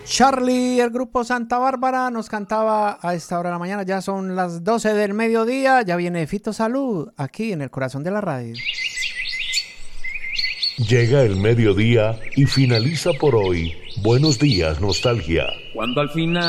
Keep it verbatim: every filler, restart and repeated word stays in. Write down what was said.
Charlie, el grupo Santa Bárbara, nos cantaba a esta hora de la mañana. Ya son las doce del mediodía. Ya viene Fito Salud aquí en el corazón de la radio. Llega el mediodía y finaliza por hoy. Buenos días, nostalgia. Cuando al final